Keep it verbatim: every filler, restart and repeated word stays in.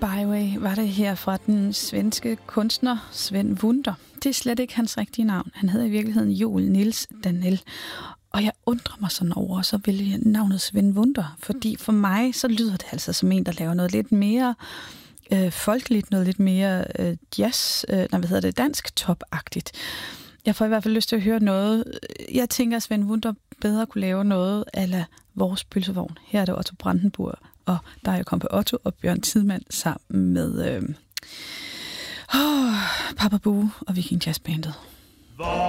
Byway var det her fra den svenske kunstner Sven Wunder. Det er slet ikke hans rigtige navn. Han hedder i virkeligheden Joel Niels Danell. Og jeg undrer mig sådan over, så vælger navnet Sven Wunder. Fordi for mig, så lyder det altså som en, der laver noget lidt mere øh, folkeligt, noget lidt mere øh, jazz, øh, nej, hvad hedder det, dansk top-agtigt. Jeg får i hvert fald lyst til at høre noget. Jeg tænker, at Sven Wunder bedre kunne lave noget ala vores pølsevogn. Her er det Otto Brandenburg, og der er jo kommet Otto og Bjørn Tidemand sammen med øh, oh, Papa Bue og Viking Jazzbandet.